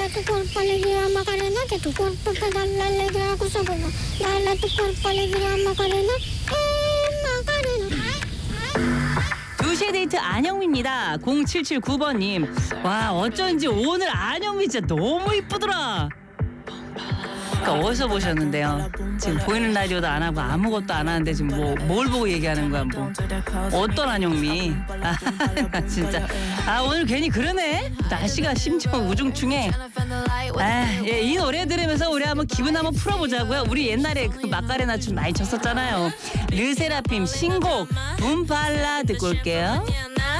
tu cuerpo alegría Macarena, que tu cuerpo te da la alegría cosa buena. Dale a tu cuerpo alegría Macarena, Macarena. 2시의 데이트 안영미입니다. 0779번님. 와, 어쩐지 오늘 안영미 진짜 너무 이쁘더라. 그러니까 어디서 보셨는데요? 지금 보이는 라디오도 안 하고 아무것도 안 하는데 지금 뭘 보고 얘기하는 거야 뭐. 어떤 안영미? 진짜. 오늘 괜히 그러네. 날씨가 심지어 우중충해. 예, 이 노래 들으면서 우리 한번 기분 한번 풀어보자고요. 우리 옛날에 그 마카레나 춤 많이 췄었잖아요. 르세라핌 신곡 붐팔라 듣고 올게요.